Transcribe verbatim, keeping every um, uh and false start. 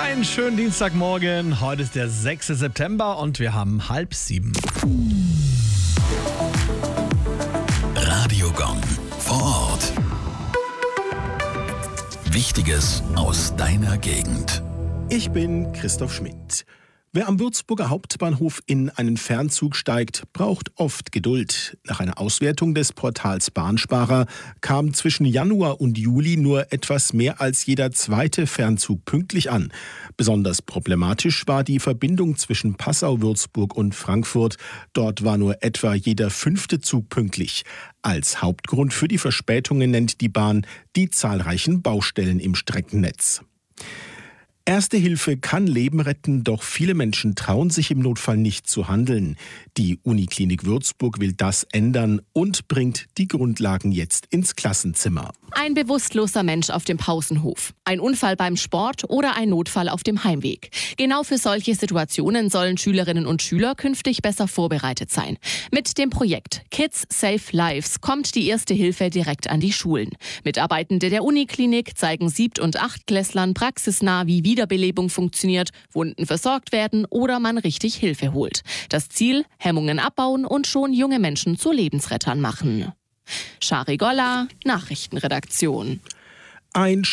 Einen schönen Dienstagmorgen. Heute ist der sechste September und wir haben halb sieben. Radiogong vor Ort. Wichtiges aus deiner Gegend. Ich bin Christoph Schmidt. Wer am Würzburger Hauptbahnhof in einen Fernzug steigt, braucht oft Geduld. Nach einer Auswertung des Portals Bahnsparer kam zwischen Januar und Juli nur etwas mehr als jeder zweite Fernzug pünktlich an. Besonders problematisch war die Verbindung zwischen Passau, Würzburg und Frankfurt. Dort war nur etwa jeder fünfte Zug pünktlich. Als Hauptgrund für die Verspätungen nennt die Bahn die zahlreichen Baustellen im Streckennetz. Erste Hilfe kann Leben retten, doch viele Menschen trauen sich im Notfall nicht zu handeln. Die Uniklinik Würzburg will das ändern und bringt die Grundlagen jetzt ins Klassenzimmer. Ein bewusstloser Mensch auf dem Pausenhof, ein Unfall beim Sport oder ein Notfall auf dem Heimweg. Genau für solche Situationen sollen Schülerinnen und Schüler künftig besser vorbereitet sein. Mit dem Projekt Kids Save Lives kommt die Erste Hilfe direkt an die Schulen. Mitarbeitende der Uniklinik zeigen Siebt- und Achtklässlern praxisnah, wie Wiederbelebung funktioniert, Wunden versorgt werden oder man richtig Hilfe holt. Das Ziel: Hemmungen abbauen und schon junge Menschen zu Lebensrettern machen. Shari Golla, Nachrichtenredaktion. Ein